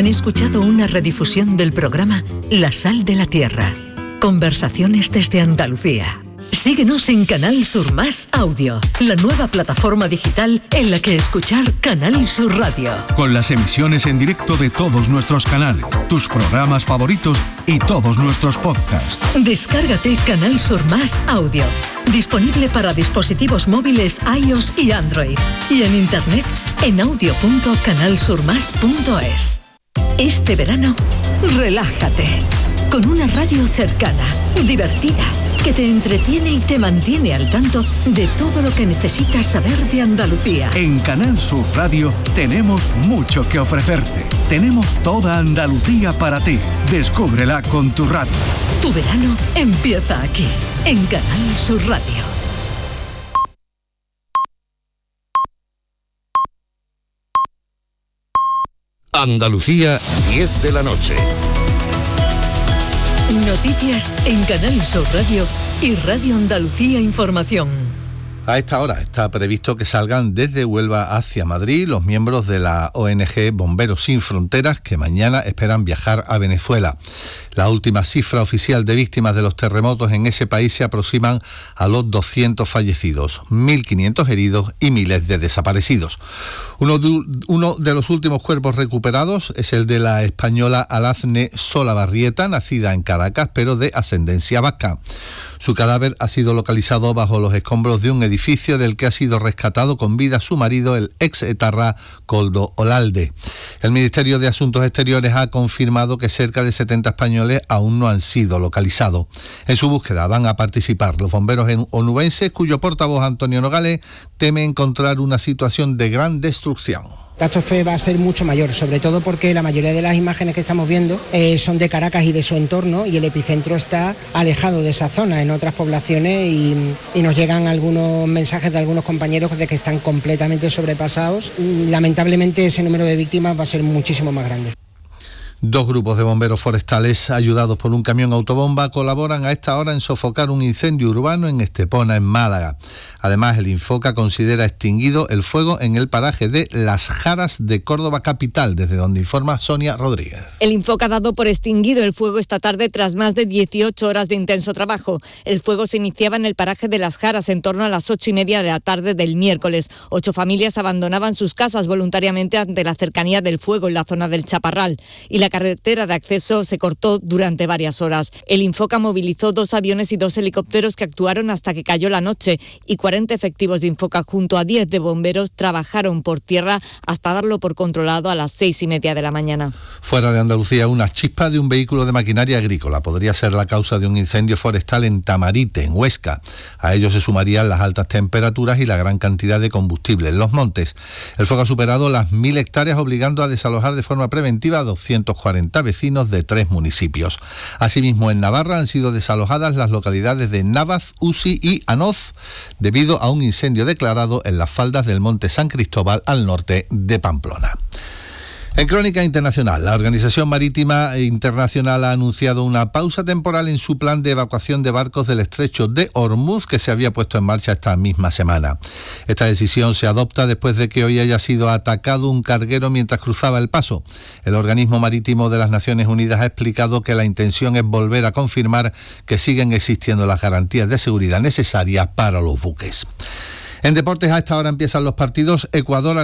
Han escuchado una redifusión del programa La Sal de la Tierra. Conversaciones desde Andalucía. Síguenos en Canal Sur Más Audio, la nueva plataforma digital en la que escuchar Canal Sur Radio. Con las emisiones en directo de todos nuestros canales, tus programas favoritos y todos nuestros podcasts. Descárgate Canal Sur Más Audio, disponible para dispositivos móviles iOS y Android, y en internet en audio.canalsurmas.es. Este verano, relájate con una radio cercana, divertida, que te entretiene y te mantiene al tanto de todo lo que necesitas saber de Andalucía. En Canal Sur Radio tenemos mucho que ofrecerte. Tenemos toda Andalucía para ti. Descúbrela con tu radio. Tu verano empieza aquí, en Canal Sur Radio. Andalucía, 10 de la noche. Noticias en Canal Sur Radio y Radio Andalucía Información. A esta hora está previsto que salgan desde Huelva hacia Madrid los miembros de la ONG Bomberos Sin Fronteras, que mañana esperan viajar a Venezuela. La última cifra oficial de víctimas de los terremotos en ese país se aproximan a los 200 fallecidos, 1.500 heridos y miles de desaparecidos. Uno de los últimos cuerpos recuperados es el de la española Alazne Solabarrieta, nacida en Caracas, pero de ascendencia vasca. Su cadáver ha sido localizado bajo los escombros de un edificio del que ha sido rescatado con vida su marido, el ex-etarra Koldo Olalde. El Ministerio de Asuntos Exteriores ha confirmado que cerca de 70 españoles aún no han sido localizados. En su búsqueda van a participar los bomberos onubenses, cuyo portavoz Antonio Nogales teme encontrar una situación de gran destrucción. La catástrofe va a ser mucho mayor, sobre todo porque la mayoría de las imágenes que estamos viendo son de Caracas y de su entorno, y el epicentro está alejado de esa zona, en otras poblaciones, y nos llegan algunos mensajes de algunos compañeros de que están completamente sobrepasados. Lamentablemente ese número de víctimas va a ser muchísimo más grande. Dos grupos de bomberos forestales, ayudados por un camión autobomba, colaboran a esta hora en sofocar un incendio urbano en Estepona, en Málaga. Además, el Infoca considera extinguido el fuego en el paraje de Las Jaras de Córdoba capital, desde donde informa Sonia Rodríguez. El Infoca ha dado por extinguido el fuego esta tarde tras más de 18 horas de intenso trabajo. El fuego se iniciaba en el paraje de Las Jaras en torno a las 8:30 de la tarde del miércoles. 8 familias abandonaban sus casas voluntariamente ante la cercanía del fuego en la zona del Chaparral, y la carretera de acceso se cortó durante varias horas. El Infoca movilizó 2 aviones y 2 helicópteros que actuaron hasta que cayó la noche, y 40 efectivos de Infoca junto a 10 de bomberos trabajaron por tierra hasta darlo por controlado a las 6:30 de la mañana. Fuera de Andalucía, una chispa de un vehículo de maquinaria agrícola podría ser la causa de un incendio forestal en Tamarite, en Huesca. A ello se sumarían las altas temperaturas y la gran cantidad de combustible en los montes. El fuego ha superado las 1.000 hectáreas, obligando a desalojar de forma preventiva a 240 vecinos de 3 municipios. Asimismo, en Navarra han sido desalojadas las localidades de Navas, Usi y Anoz, debido a un incendio declarado en las faldas del Monte San Cristóbal, al norte de Pamplona. En crónica internacional, la Organización Marítima Internacional ha anunciado una pausa temporal en su plan de evacuación de barcos del estrecho de Hormuz, que se había puesto en marcha esta misma semana. Esta decisión se adopta después de que hoy haya sido atacado un carguero mientras cruzaba el paso. El organismo marítimo de las Naciones Unidas ha explicado que la intención es volver a confirmar que siguen existiendo las garantías de seguridad necesarias para los buques. En deportes, a esta hora empiezan los partidos. Ecuador